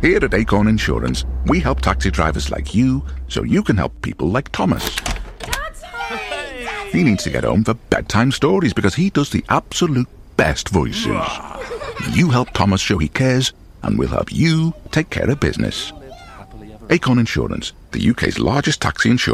Here at Acorn Insurance, we help taxi drivers like you so you can help people like Thomas. He needs to get home for bedtime stories because he does the absolute best voices. You help Thomas show he cares, and we'll help you take care of business. Acorn Insurance, the UK's largest taxi insurance